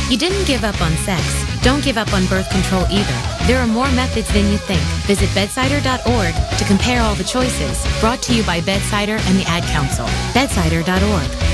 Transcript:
You didn't give up on sex. Don't give up on birth control either. There are more methods than you think. Visit bedsider.org to compare all the choices. Brought to you by Bedsider and the Ad Council. Bedsider.org.